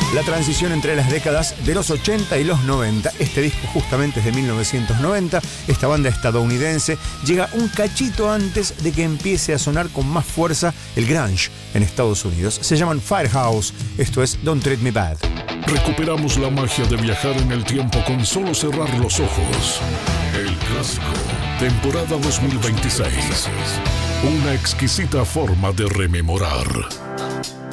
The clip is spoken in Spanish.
La transición entre las décadas de los 80 y los 90. Este disco justamente es de 1990. Esta banda estadounidense llega un cachito antes de que empiece a sonar con más fuerza el grunge en Estados Unidos. Se llaman Firehouse. Esto es Don't Treat Me Bad. Recuperamos la magia de viajar en el tiempo con solo cerrar los ojos. El clásico, temporada 2026. Una exquisita forma de rememorar.